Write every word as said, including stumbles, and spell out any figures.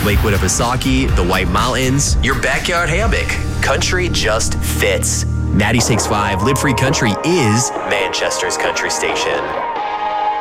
Lakewood of Osaki, the White Mountains, your backyard hammock. Country just fits. ninety-six point five Live Free Country is Manchester's country station.